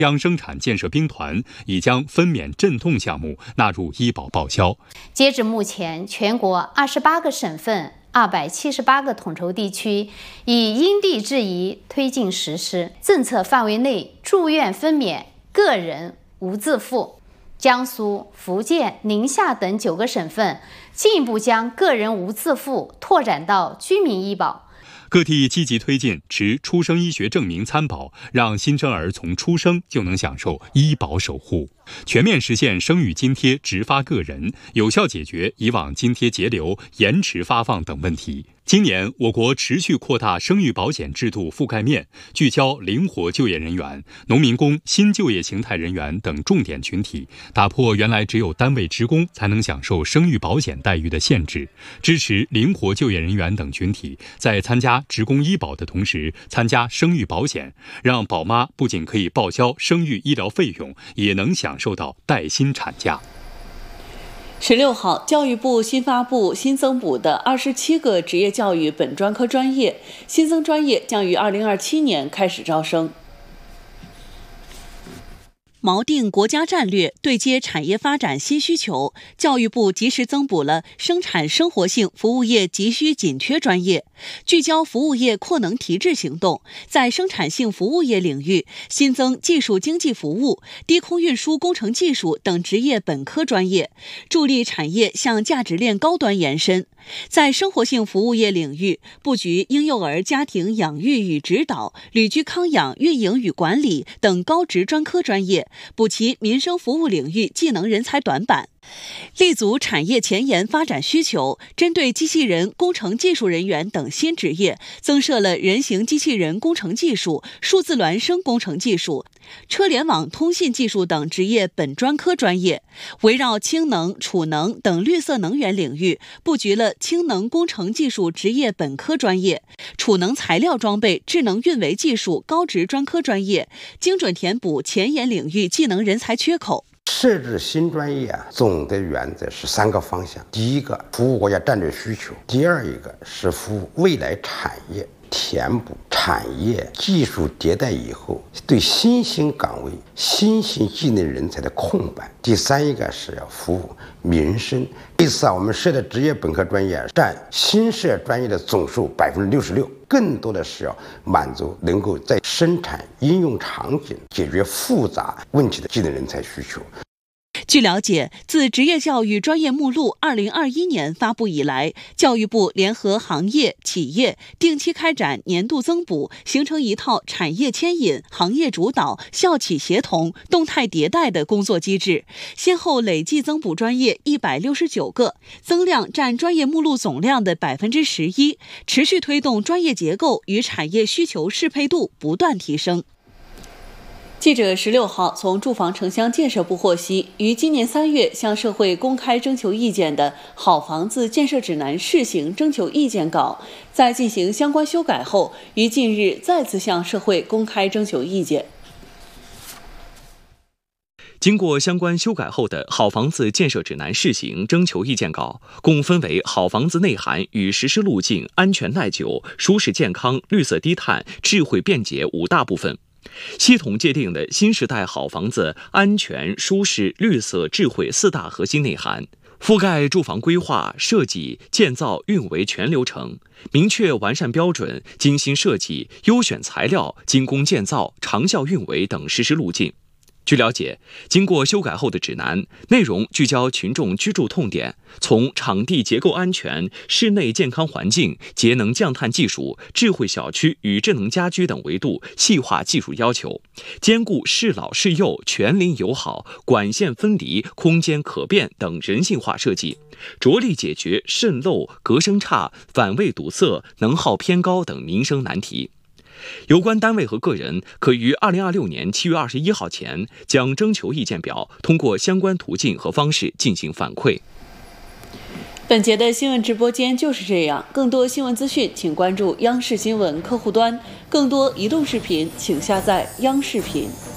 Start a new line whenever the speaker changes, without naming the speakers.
央生产建设兵团已将分娩镇痛项目纳入医保报销。
截至目前，全国28个省份、278个统筹地区已因地制宜推进实施。政策范围内住院分娩个人无自付。江苏、福建、宁夏等9个省份进一步将个人无自付拓展到居民医保。
各地积极推进持出生医学证明参保，让新生儿从出生就能享受医保守护，全面实现生育津贴直发个人，有效解决以往津贴截留、延迟发放等问题。今年，我国持续扩大生育保险制度覆盖面，聚焦灵活就业人员、农民工、新就业形态人员等重点群体，打破原来只有单位职工才能享受生育保险待遇的限制，支持灵活就业人员等群体在参加职工医保的同时参加生育保险，让宝妈不仅可以报销生育医疗费用，也能享受到带薪产假。
16号，教育部新发布新增补的27个职业教育本专科专业，新增专业将于2027年开始招生。锚定国家战略，对接产业发展新需求，教育部及时增补了生产生活性服务业急需紧缺专业，聚焦服务业扩能提质行动，在生产性服务业领域新增技术经济服务、低空运输工程技术等职业本科专业，助力产业向价值链高端延伸。在生活性服务业领域，布局婴幼儿家庭养育与指导、旅居康养运营与管理等高职专科专业，补齐民生服务领域技能人才短板。立足产业前沿发展需求，针对机器人工程技术人员等新职业，增设了人形机器人工程技术、数字孪生工程技术、车联网通信技术等职业本专科专业，围绕氢能、储能等绿色能源领域，布局了氢能工程技术职业本科专业、储能材料装备智能运维技术高职专科专业，精准填补前沿领域技能人才缺口。
设置新专业总的原则是3个方向：第一个，服务国家战略需求；第二一个是服务未来产业，填补产业技术迭代以后对新兴岗位、新兴技能人才的空白；第三一个是要服务民生。这次我们设的职业本科专业占新设专业的总数66%，更多的是要满足能够在生产应用场景解决复杂问题的技能人才需求。
据了解，自职业教育专业目录2021年发布以来，教育部联合行业、企业定期开展年度增补，形成一套产业牵引、行业主导、校企协同、动态迭代的工作机制，先后累计增补专业169个，增量占专业目录总量的11%，持续推动专业结构与产业需求适配度不断提升。记者16号从住房城乡建设部获悉，于今年3月向社会公开征求意见的《好房子建设指南》试行征求意见稿，在进行相关修改后，于近日再次向社会公开征求意见。
经过相关修改后的《好房子建设指南》试行征求意见稿，共分为好房子内涵与实施路径、安全耐久、舒适健康、绿色低碳、智慧便捷5大部分。系统界定了新时代好房子安全、舒适、绿色、智慧4大核心内涵，覆盖住房规划、设计、建造、运维全流程，明确完善标准、精心设计、优选材料、精工建造、长效运维等实施路径。据了解，经过修改后的指南内容聚焦群众居住痛点，从场地结构安全、室内健康环境、节能降碳技术、智慧小区与智能家居等维度细化技术要求，兼顾适老适幼、全邻友好、管线分离、空间可变等人性化设计，着力解决渗漏、隔声差、反位堵塞、能耗偏高等民生难题。有关单位和个人可于2026年7月21号前将征求意见表通过相关途径和方式进行反馈。
本节的新闻直播间就是这样，更多新闻资讯请关注央视新闻客户端，更多移动视频请下载央视频。